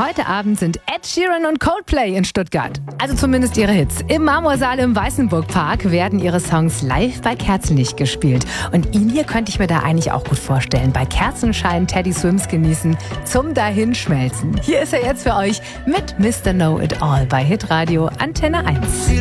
Heute Abend sind Ed Sheeran und Coldplay in Stuttgart. Also zumindest ihre Hits. Im Marmorsaal im Weißenburg-Park werden ihre Songs live bei Kerzenlicht gespielt. Und ihn hier könnte ich mir da eigentlich auch gut vorstellen. Bei Kerzenschein Teddy Swims genießen zum Dahinschmelzen. Hier ist er jetzt für euch mit Mr. Know It All bei Hitradio Antenne 1.